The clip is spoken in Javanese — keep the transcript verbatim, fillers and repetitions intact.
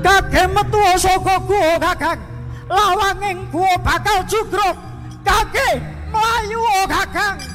Kake metu saka guwa Kakang. Lawanging guwa bakal jugruk. Kake mlayu Kakang.